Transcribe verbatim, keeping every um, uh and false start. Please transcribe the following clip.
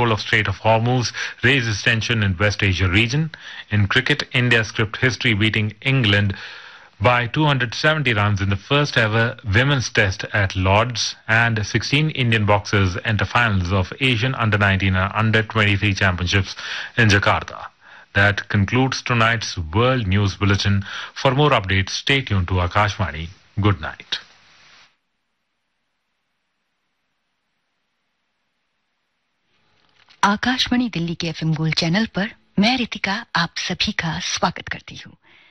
control of Strait of Hormuz raises tension in West Asia region. In cricket, India script history beating England by two hundred seventy runs in the first ever women's test at Lord's, and sixteen Indian boxers enter finals of Asian under nineteen and under twenty-three championships in Jakarta. That concludes tonight's World News Bulletin. For more updates, stay tuned to Akashvani. Good night. Akashvani Delhi के FM gold channel पर मैं रितिका आप सभी का स्वागत करती हूँ।